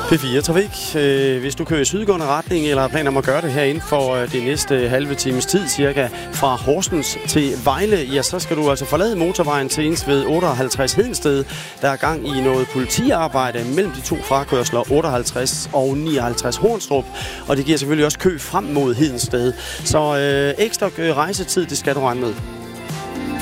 P4 Trafik. Hvis du kører i sydgående retning, eller har planer om at gøre det her inden for det næste halve times tid, cirka fra Horsens til Vejle, ja, så skal du altså forlade motorvejen til ved 58 Hedensted. Der er gang i noget politiarbejde mellem de to frakørsler, 58 og 59 Hornstrup, og det giver selvfølgelig også kø frem mod Hedensted. Så ekstra rejsetid, det skal du regne med.